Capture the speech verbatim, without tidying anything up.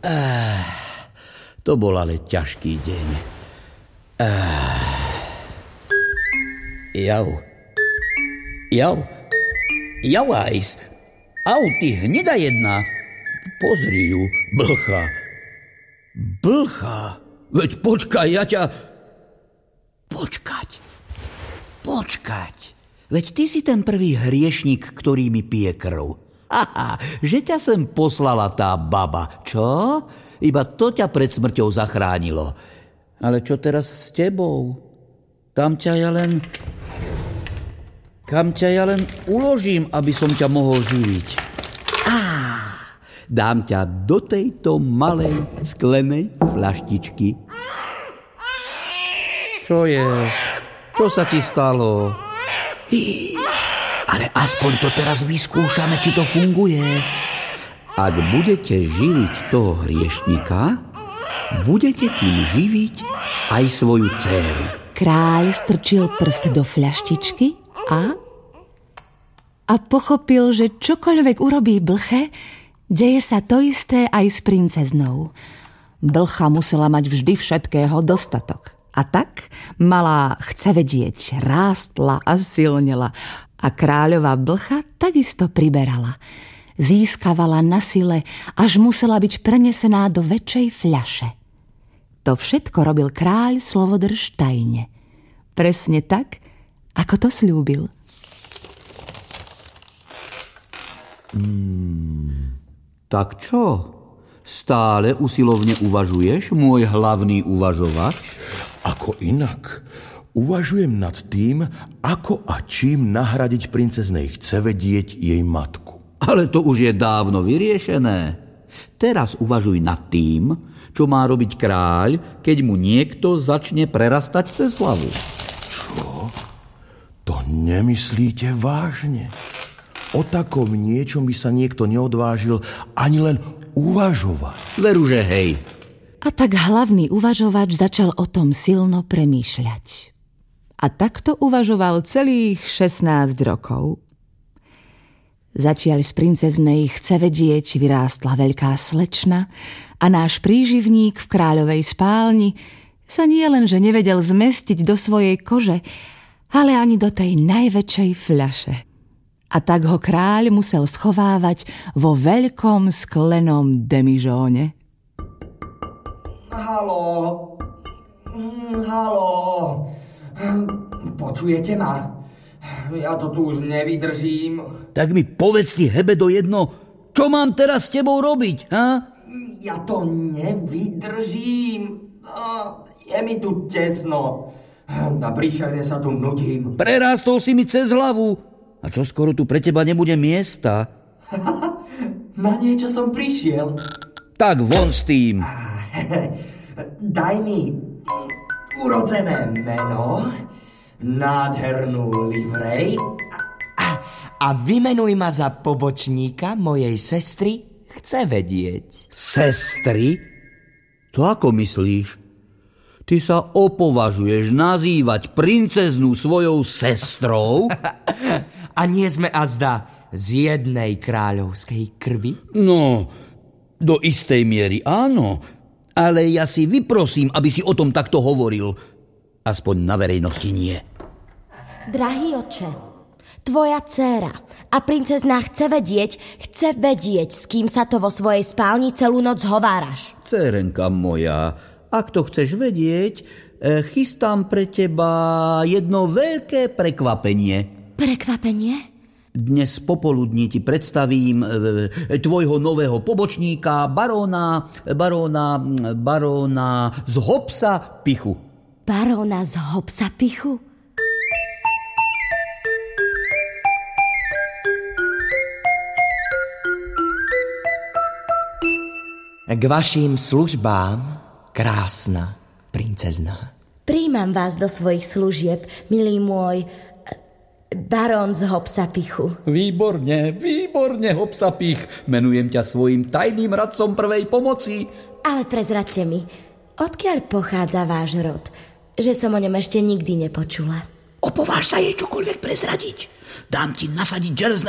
Ah, to bol ale ťažký deň. Ah. Jau. Jau. Jau, Ajs. Au, ty hneda jedna. Pozri ju, blcha. Blcha. Veď počkaj, ja ťa... Počkať. Počkať. Veď ty si ten prvý hriešnik, ktorý mi pije krv. Haha, že ťa sem poslala tá baba, čo? Iba to ťa pred smrťou zachránilo. Ale čo teraz s tebou? Kam ťa ja len... Kam ťa ja len uložím, aby som ťa mohol živiť? Á, dám ťa do tejto malej sklenej fľaštičky. Čo je? Čo sa ti stalo? Hí, ale aspoň to teraz vyskúšame, či to funguje. Ak budete živiť toho hriešnika, budete tým živiť aj svoju dcéru. Kráľ strčil prst do fľaštičky a... A pochopil, že čokoľvek urobí blche, deje sa to isté aj s princeznou. Blcha musela mať vždy všetkého dostatok. A tak malá chce vedieť rástla a silnela a kráľová blcha takisto priberala. Získavala na sile, až musela byť prenesená do väčšej fľaše. To všetko robil kráľ Slovodrž tajne. Presne tak, ako to sľúbil. Hmm, tak čo? Stále usilovne uvažuješ, môj hlavný uvažovač? Ako inak? Uvažujem nad tým, ako a čím nahradiť princeznej chce vedieť jej matku. Ale to už je dávno vyriešené. Teraz uvažuj nad tým, čo má robiť kráľ, keď mu niekto začne prerastať cez hlavu. Čo? To nemyslíte vážne? O takom niečom by sa niekto neodvážil ani len uvažovať. Veru, že hej. A tak hlavný uvažovač začal o tom silno premýšľať. A takto uvažoval celých šestnásť rokov. Začiaľ z princeznej chce vedieť vyrástla veľká slečna a náš príživník v kráľovej spálni sa nie len, že nevedel zmestiť do svojej kože, ale ani do tej najväčšej fľaše. A tak ho kráľ musel schovávať vo veľkom sklenom demižóne. Haló, haló, počujete ma? Ja to tu už nevydržím. Tak mi povedz ty, hebedo jedno, čo mám teraz s tebou robiť, ha? Ja to nevydržím. Je mi tu tesno. A príšerne sa tu nudím. Prerástol si mi cez hlavu. A čo skoro tu pre teba nebude miesta? Na niečo som prišiel. Tak von s tým. Daj mi urodzené meno, nádhernú livrej a, a vymenuj ma za pobočníka mojej sestry chce vedieť. Sestry? To ako myslíš? Ty sa opovažuješ nazývať princeznú svojou sestrou? A nie sme azda z jednej kráľovskej krvi? No, do istej miery áno. Ale ja si vyprosím, aby si o tom takto hovoril. Aspoň na verejnosti nie. Drahý oče, tvoja dcéra a princezná chce vedieť, chce vedieť, s kým sa to vo svojej spálni celú noc hováraš. Dcérenka moja, ak to chceš vedieť, chystám pre teba jedno veľké prekvapenie. Prekvapenie? Dnes popoludní ti predstavím e, tvojho nového pobočníka, baróna, baróna, baróna z Hopsa Pichu. Baróna z Hopsa Pichu? K vašim službám, krásna princezná. Príjmam vás do svojich služieb, milý môj barón z Hopsa Pichu. Výborne, výborne, Hopsa Pich. Menujem ťa svojim tajným radcom prvej pomoci. Ale prezradte mi, odkiaľ pochádza váš rod, že som o ňom ešte nikdy nepočula. Opováž sa jej čokoľvek prezradiť. Dám ti nasadiť železné